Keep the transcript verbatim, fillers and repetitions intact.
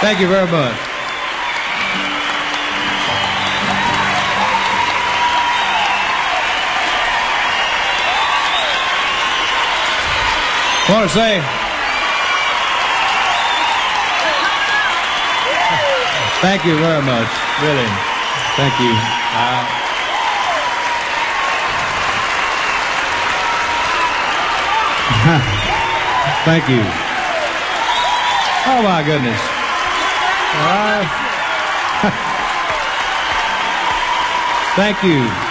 Thank you very much. I want to say thank you very much, really. Thank you. Uh, thank you. Oh my goodness. Uh, thank you.